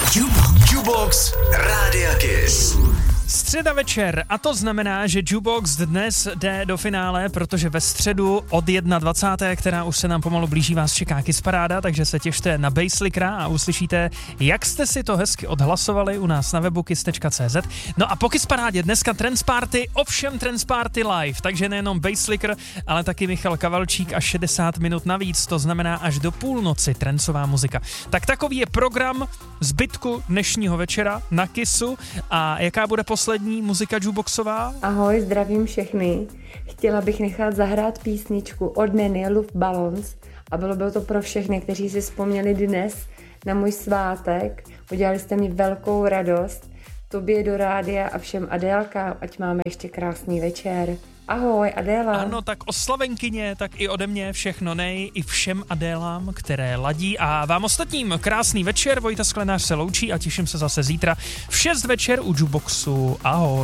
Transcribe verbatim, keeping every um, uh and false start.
Jubox. Jubox Rádia Kiss. Středa večer a to znamená, že Jubox dnes jde do finále, protože ve středu od dvacáté první která už se nám pomalu blíží, vás čeká Kiss Paráda, takže se těšte na Basslickera a uslyšíte, jak jste si to hezky odhlasovali u nás na webu kiss tečka cé zet. No a po Kiss Parádě dneska Trance Party, ovšem Trance Party live, takže nejenom Basslicker, ale taky Michal Kavalčík a šedesát minut navíc, to znamená až do půlnoci trencová muzika. Tak takový je program zbytku dnešního večera na Kissu a jaká bude poslední muzika Juboxová? Ahoj, zdravím všechny. Chtěla bych nechat zahrát písničku od Neny Love Balloons a bylo by to pro všechny, kteří si vzpomněli dnes na můj svátek. Udělali jste mi velkou radost. Tobě do rádia a všem Adélkám, ať máme ještě krásný večer. Ahoj, Adéla. Ano, tak oslavenkyně, tak i ode mě všechno nej, i všem Adélám, které ladí. A vám ostatním krásný večer, Vojta Sklenář se loučí a těším se zase zítra v šest večer u Juboxu. Ahoj.